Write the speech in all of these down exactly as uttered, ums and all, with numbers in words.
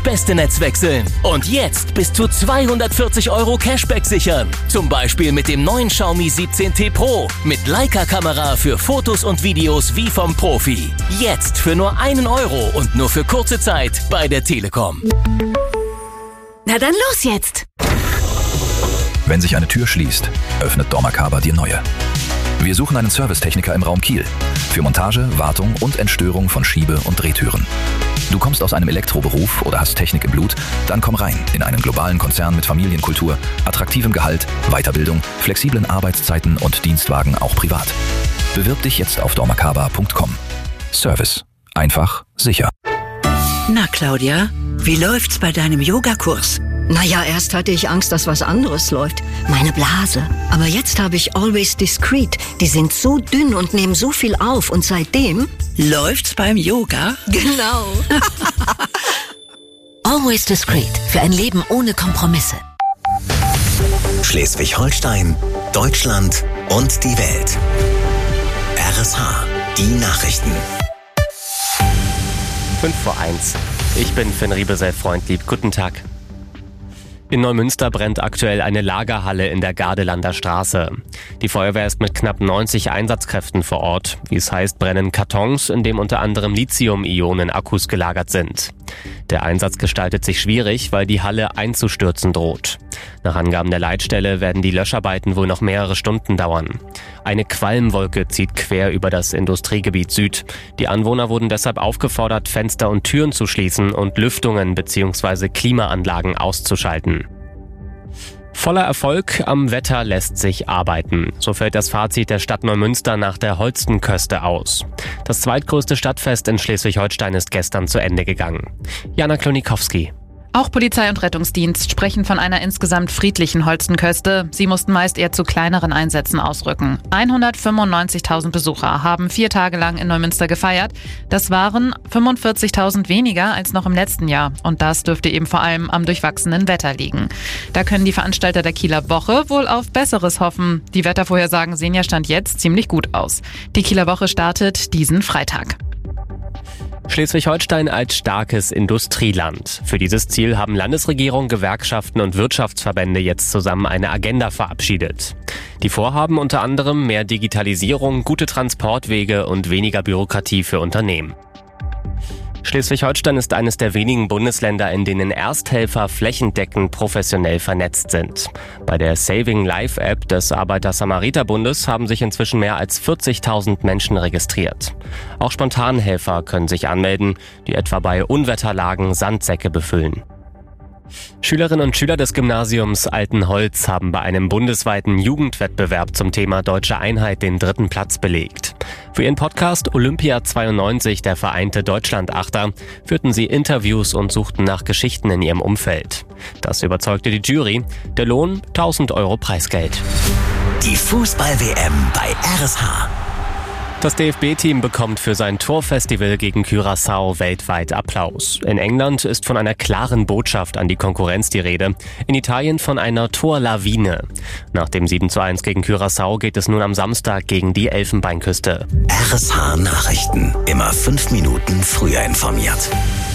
beste Netz wechseln. Und jetzt bis zu zweihundertvierzig Euro Cashback sichern. Zum Beispiel mit dem neuen Xiaomi siebzehn T Pro mit Leica-Kamera für Fotos und Videos wie vom Profi. Jetzt für nur einen Euro und nur für kurze Zeit bei der Telekom. Na dann los jetzt! Wenn sich eine Tür schließt, öffnet dormakaba die neue. Wir suchen einen Servicetechniker im Raum Kiel für Montage, Wartung und Entstörung von Schiebe- und Drehtüren. Du kommst aus einem Elektroberuf oder hast Technik im Blut? Dann komm rein in einen globalen Konzern mit Familienkultur, attraktivem Gehalt, Weiterbildung, flexiblen Arbeitszeiten und Dienstwagen auch privat. Bewirb dich jetzt auf dormakaba punkt com. Service. Einfach, sicher. Na Claudia, wie läuft's bei deinem Yogakurs? Naja, erst hatte ich Angst, dass was anderes läuft. Meine Blase. Aber jetzt habe ich Always Discreet. Die sind so dünn und nehmen so viel auf. Und seitdem... Läuft's beim Yoga? Genau. Always Discreet. Für ein Leben ohne Kompromisse. Schleswig-Holstein, Deutschland und die Welt. R S H. Die Nachrichten. fünf vor eins. Ich bin Finn Riebesell-Freundlieb. Guten Tag. In Neumünster brennt aktuell eine Lagerhalle in der Gardelander Straße. Die Feuerwehr ist mit knapp neunzig Einsatzkräften vor Ort. Wie es heißt, brennen Kartons, in dem unter anderem Lithium-Ionen-Akkus gelagert sind. Der Einsatz gestaltet sich schwierig, weil die Halle einzustürzen droht. Nach Angaben der Leitstelle werden die Löscharbeiten wohl noch mehrere Stunden dauern. Eine Qualmwolke zieht quer über das Industriegebiet Süd. Die Anwohner wurden deshalb aufgefordert, Fenster und Türen zu schließen und Lüftungen bzw. Klimaanlagen auszuschalten. Voller Erfolg, am Wetter lässt sich arbeiten. So fällt das Fazit der Stadt Neumünster nach der Holstenköste aus. Das zweitgrößte Stadtfest in Schleswig-Holstein ist gestern zu Ende gegangen. Jana Klonikowski. Auch Polizei und Rettungsdienst sprechen von einer insgesamt friedlichen Holstenköste. Sie mussten meist eher zu kleineren Einsätzen ausrücken. hundertfünfundneunzigtausend Besucher haben vier Tage lang in Neumünster gefeiert. Das waren fünfundvierzigtausend weniger als noch im letzten Jahr. Und das dürfte eben vor allem am durchwachsenen Wetter liegen. Da können die Veranstalter der Kieler Woche wohl auf Besseres hoffen. Die Wettervorhersagen sehen ja Stand jetzt ziemlich gut aus. Die Kieler Woche startet diesen Freitag. Schleswig-Holstein als starkes Industrieland. Für dieses Ziel haben Landesregierung, Gewerkschaften und Wirtschaftsverbände jetzt zusammen eine Agenda verabschiedet. Die vorhaben unter anderem mehr Digitalisierung, gute Transportwege und weniger Bürokratie für Unternehmen. Schleswig-Holstein ist eines der wenigen Bundesländer, in denen Ersthelfer flächendeckend professionell vernetzt sind. Bei der Saving Life App des Arbeiter-Samariter-Bundes haben sich inzwischen mehr als vierzigtausend Menschen registriert. Auch Spontanhelfer können sich anmelden, die etwa bei Unwetterlagen Sandsäcke befüllen. Schülerinnen und Schüler des Gymnasiums Altenholz haben bei einem bundesweiten Jugendwettbewerb zum Thema Deutsche Einheit den dritten Platz belegt. Für ihren Podcast Olympia zweiundneunzig, der vereinte Deutschlandachter, führten sie Interviews und suchten nach Geschichten in ihrem Umfeld. Das überzeugte die Jury. Der Lohn tausend Euro Preisgeld. Die Fußball-W M bei R S H. Das D F B-Team bekommt für sein Torfestival gegen Curaçao weltweit Applaus. In England ist von einer klaren Botschaft an die Konkurrenz die Rede. In Italien von einer Torlawine. Nach dem sieben zu eins gegen Curaçao geht es nun am Samstag gegen die Elfenbeinküste. R S H Nachrichten. Immer fünf Minuten früher informiert.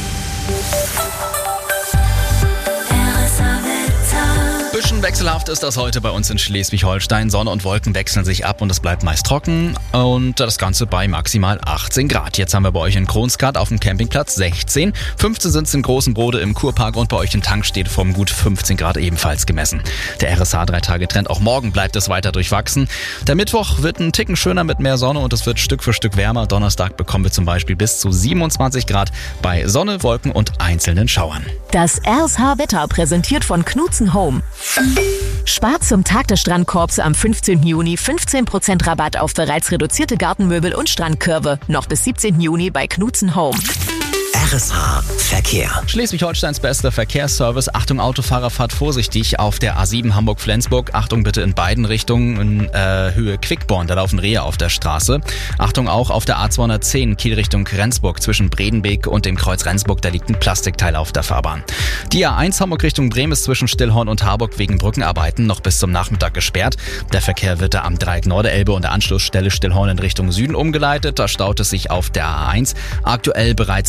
Bisschen wechselhaft ist das heute bei uns in Schleswig-Holstein. Sonne und Wolken wechseln sich ab und es bleibt meist trocken. Und das Ganze bei maximal achtzehn Grad. Jetzt haben wir bei euch in Kronsgard auf dem Campingplatz sechzehn. fünfzehn sind es in Großenbrode im Kurpark und bei euch in Tankstedt vom gut fünfzehn Grad ebenfalls gemessen. Der R S H drei Tage Trend. Auch morgen bleibt es weiter durchwachsen. Der Mittwoch wird ein Ticken schöner mit mehr Sonne und es wird Stück für Stück wärmer. Donnerstag bekommen wir zum Beispiel bis zu siebenundzwanzig Grad bei Sonne, Wolken und einzelnen Schauern. Das R S H-Wetter präsentiert von Knutzen Home. Spart zum Tag des Strandkorbs am fünfzehnten Juni fünfzehn Prozent Rabatt auf bereits reduzierte Gartenmöbel und Strandkörbe. Noch bis siebzehnten Juni bei Knutzen Home. R S H Verkehr. Schleswig-Holsteins bester Verkehrsservice. Achtung Autofahrer, fahrt vorsichtig auf der A sieben Hamburg-Flensburg. Achtung bitte in beiden Richtungen in äh, Höhe Quickborn. Da laufen Rehe auf der Straße. Achtung auch auf der A zweihundertzehn Kiel Richtung Rendsburg zwischen Bredenbeek und dem Kreuz Rendsburg. Da liegt ein Plastikteil auf der Fahrbahn. Die A eins Hamburg Richtung Bremen ist zwischen Stillhorn und Harburg wegen Brückenarbeiten noch bis zum Nachmittag gesperrt. Der Verkehr wird da am Dreieck Norderelbe und der Anschlussstelle Stillhorn in Richtung Süden umgeleitet. Da staut es sich auf der A eins. Aktuell bereits zwölf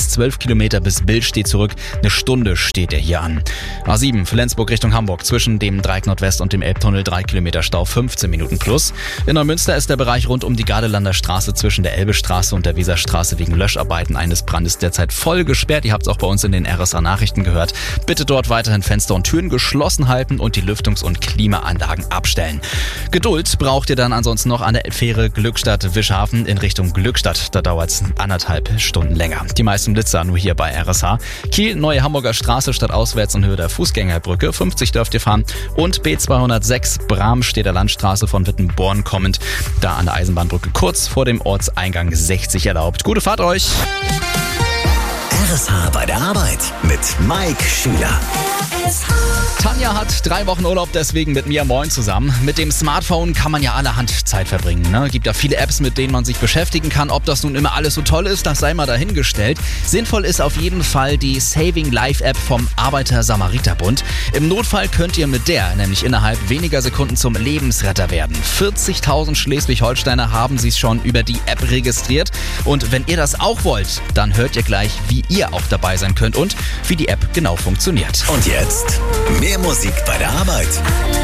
Kilometer bis Bild steht zurück. Eine Stunde steht er hier an. A sieben, Flensburg Richtung Hamburg. Zwischen dem Dreieck Nordwest und dem Elbtunnel drei Kilometer Stau, fünfzehn Minuten plus. In Neumünster ist der Bereich rund um die Gardelanda Straße zwischen der Elbestraße und der Weserstraße wegen Löscharbeiten eines Brandes derzeit voll gesperrt. Ihr habt es auch bei uns in den R S A-Nachrichten gehört. Bitte dort weiterhin Fenster und Türen geschlossen halten und die Lüftungs- und Klimaanlagen abstellen. Geduld braucht ihr dann ansonsten noch an der Fähre Glückstadt-Wischhafen in Richtung Glückstadt. Da dauert es anderthalb Stunden länger. Die meisten Blitzer nur hier bei R S H. Kiel, Neue Hamburger Straße statt auswärts in Höhe der Fußgängerbrücke. fünfzig dürft ihr fahren. Und B zweihundertsechs Bramstedter Landstraße von Wittenborn kommend. Da an der Eisenbahnbrücke kurz vor dem Ortseingang sechzig erlaubt. Gute Fahrt euch! R S H bei der Arbeit mit Mike Schüler. Tanja hat drei Wochen Urlaub, deswegen mit mir Moin zusammen. Mit dem Smartphone kann man ja allerhand Zeit verbringen. Ne? Gibt ja viele Apps, mit denen man sich beschäftigen kann. Ob das nun immer alles so toll ist, das sei mal dahingestellt. Sinnvoll ist auf jeden Fall die Saving Life App vom Arbeiter-Samariter-Bund. Im Notfall könnt ihr mit der nämlich innerhalb weniger Sekunden zum Lebensretter werden. vierzigtausend Schleswig-Holsteiner haben sich schon über die App registriert. Und wenn ihr das auch wollt, dann hört ihr gleich, wie ihr auch dabei sein könnt und wie die App genau funktioniert. Und jetzt mehr Musik bei der Arbeit.